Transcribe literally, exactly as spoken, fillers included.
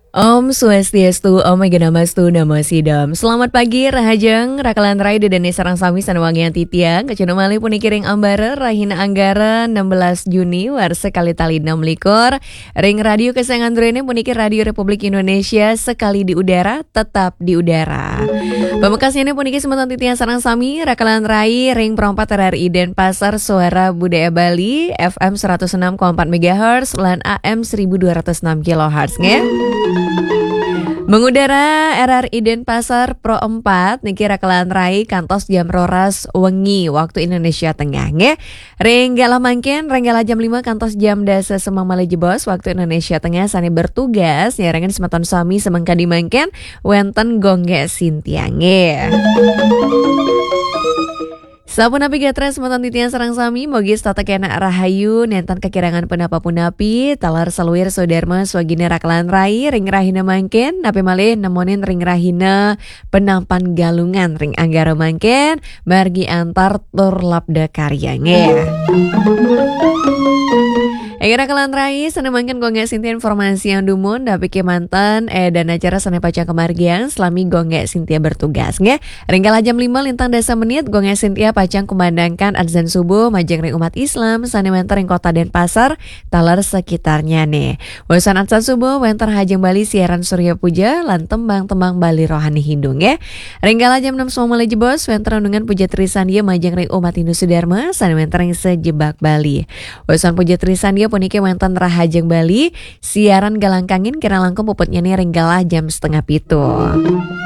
Om Swastiastu, Om Mega Namastu, Namo Sidam. Selamat pagi, Rahajeng, Rakalan Rai, Dedane Sarang Sami, Sanuwangian Titiang, Kecuna Mali Punikiring Ambara, Rahina Anggara, enam belas Juni, War sekali tali enam likur, Ring Radio Kesayangan Drene, Punikir Radio Republik Indonesia, sekali di udara, tetap di udara. Pemekasnya ini puniki semeton Titiang Sarang Sami, Rakalan Rai, Ring Perompat R R I Denpasar, Suara Budaya Bali, F M seratus enam koma empat megahertz, lan A M seribu dua ratus enam kilohertz, nge? Mengudara R R I Denpasar Pro empat niki Rakalan Rai kantos jam roras wengi waktu Indonesia Tengah nge. Renggala mangken renggala jam lima kantos jam dasa semang malejebos waktu Indonesia Tengah sani bertugas nyarangan semeton sami semangka dimangken wenten gongge Sintia nge. Sampun api gatra semeton titian sarang sami mogi stata kena rahayu nentan kekirangan penapa punapi talar saluir sodarma swagine Rakalan Rai ring rahina mangken napi malih nemonin ring rahina penampan galungan ring anggara mangken margi antar tur labda karyange. Egi Rakalan Rai sana mangken gongge sintia informasi yang dumun dapi ke mantan eh dan acara sana pacang kemargian selami gongge sintia bertugas nge. Ringgala jam lima lintang dasa menit gongge sintia pacang kumandangkan adzan subuh majeng ring umat Islam sana menter ring kota Denpasar talar sekitarnya nih. Wasan adzan subuh wenter hajeng Bali siaran Surya Puja lan tembang-tembang Bali rohani hindung ya. Ringgala jam enam semua mulai jebos wenter rundungan puja trisan dia majeng ring umat Hindu Sudarma sana menter ring sejebak Bali. Wasan puja trisan dia puniki wenten rahajeng Bali siaran galangkangin kira langkung puputnya nih ringgalah jam setengah pitu.